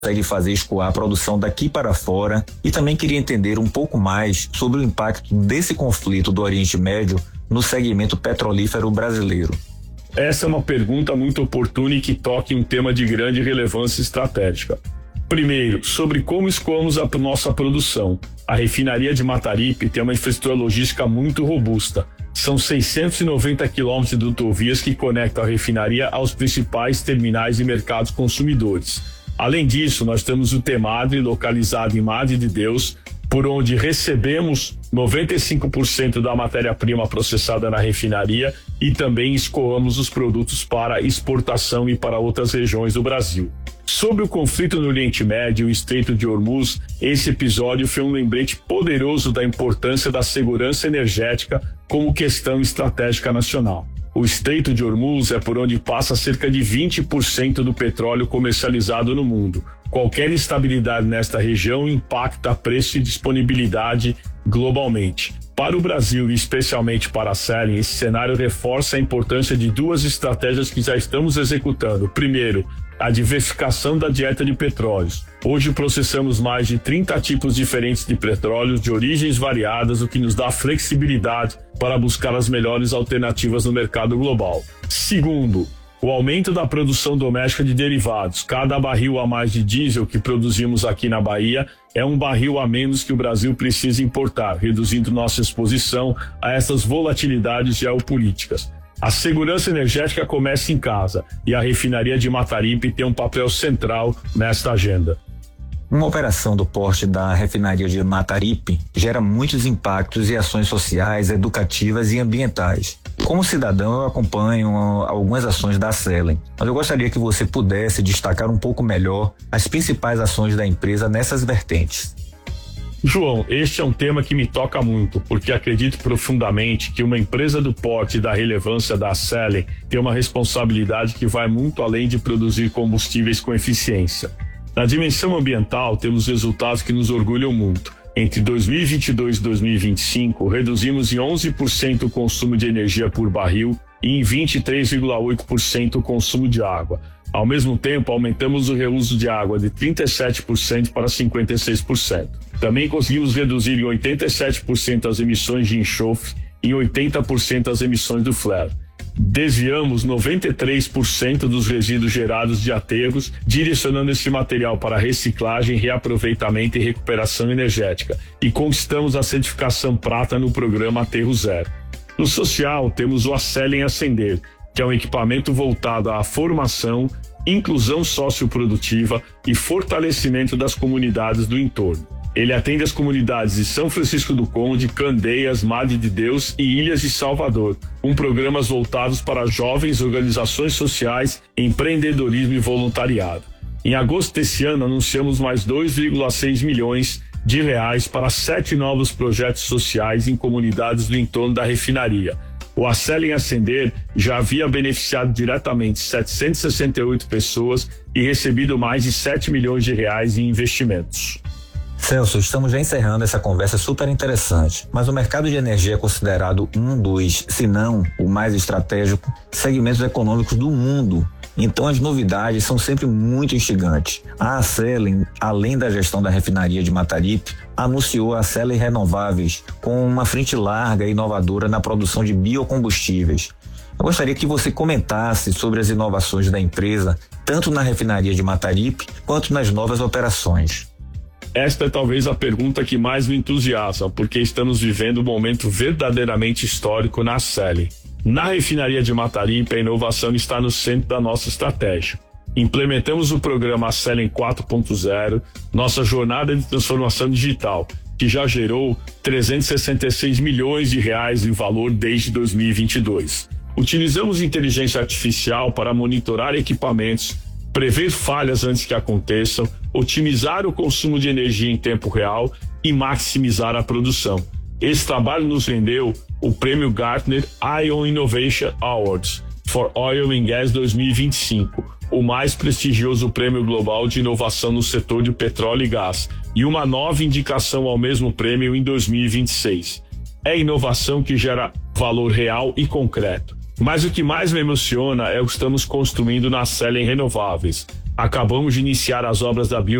consegue fazer escoar a produção daqui para fora e também queria entender um pouco mais sobre o impacto desse conflito do Oriente Médio no segmento petrolífero brasileiro. Essa é uma pergunta muito oportuna e que toca em um tema de grande relevância estratégica. Primeiro, sobre como escoamos a nossa produção. A refinaria de Mataripe tem uma infraestrutura logística muito robusta. São 690 quilômetros de dutovias que conectam a refinaria aos principais terminais e mercados consumidores. Além disso, nós temos o Temadre, localizado em Madre de Deus, por onde recebemos 95% da matéria-prima processada na refinaria e também escoamos os produtos para exportação e para outras regiões do Brasil. Sobre o conflito no Oriente Médio e o Estreito de Hormuz, esse episódio foi um lembrete poderoso da importância da segurança energética como questão estratégica nacional. O Estreito de Hormuz é por onde passa cerca de 20% do petróleo comercializado no mundo. Qualquer instabilidade nesta região impacta preço e disponibilidade globalmente. Para o Brasil e especialmente para a Selen, esse cenário reforça a importância de duas estratégias que já estamos executando. Primeiro, a diversificação da dieta de petróleos. Hoje processamos mais de 30 tipos diferentes de petróleos de origens variadas, o que nos dá flexibilidade para buscar as melhores alternativas no mercado global. Segundo, o aumento da produção doméstica de derivados. Cada barril a mais de diesel que produzimos aqui na Bahia é um barril a menos que o Brasil precisa importar, reduzindo nossa exposição a essas volatilidades geopolíticas. A segurança energética começa em casa e a refinaria de Mataripe tem um papel central nesta agenda. Uma operação do porte da refinaria de Mataripe gera muitos impactos e ações sociais, educativas e ambientais. Como cidadão, eu acompanho algumas ações da Selen, mas eu gostaria que você pudesse destacar um pouco melhor as principais ações da empresa nessas vertentes. João, este é um tema que me toca muito, porque acredito profundamente que uma empresa do porte e da relevância da Selen tem uma responsabilidade que vai muito além de produzir combustíveis com eficiência. Na dimensão ambiental, temos resultados que nos orgulham muito. Entre 2022 e 2025, reduzimos em 11% o consumo de energia por barril e em 23,8% o consumo de água. Ao mesmo tempo, aumentamos o reuso de água de 37% para 56%. Também conseguimos reduzir em 87% as emissões de enxofre e em 80% as emissões do flare. Desviamos 93% dos resíduos gerados de aterros, direcionando esse material para reciclagem, reaproveitamento e recuperação energética. E conquistamos a certificação prata no programa Aterro Zero. No social, temos o Selen Ascender, que é um equipamento voltado à formação, inclusão socioprodutiva e fortalecimento das comunidades do entorno. Ele atende as comunidades de São Francisco do Conde, Candeias, Madre de Deus e Ilhas de Salvador, com programas voltados para jovens, organizações sociais, empreendedorismo e voluntariado. Em agosto desse ano, anunciamos mais 2,6 milhões de reais para 7 novos projetos sociais em comunidades do entorno da refinaria. O Selen Ascender já havia beneficiado diretamente 768 pessoas e recebido mais de 7 milhões de reais em investimentos. Celso, estamos já encerrando essa conversa super interessante, mas o mercado de energia é considerado um dos, se não o mais estratégico, segmentos econômicos do mundo. Então as novidades são sempre muito instigantes. A Selen, além da gestão da refinaria de Mataripe, anunciou a Selen Renováveis com uma frente larga e inovadora na produção de biocombustíveis. Eu gostaria que você comentasse sobre as inovações da empresa, tanto na refinaria de Mataripe quanto nas novas operações. Esta é talvez a pergunta que mais me entusiasma, porque estamos vivendo um momento verdadeiramente histórico na Selen. Na refinaria de Mataripe, a inovação está no centro da nossa estratégia. Implementamos o programa Selen 4.0, nossa jornada de transformação digital, que já gerou 366 milhões de reais em valor desde 2022. Utilizamos inteligência artificial para monitorar equipamentos, prever falhas antes que aconteçam, otimizar o consumo de energia em tempo real e maximizar a produção. Esse trabalho nos rendeu o prêmio Gartner ION Innovation Awards for Oil and Gas 2025, o mais prestigioso prêmio global de inovação no setor de petróleo e gás, e uma nova indicação ao mesmo prêmio em 2026. É inovação que gera valor real e concreto. Mas o que mais me emociona é o que estamos construindo na Selen Renováveis. Acabamos de iniciar as obras da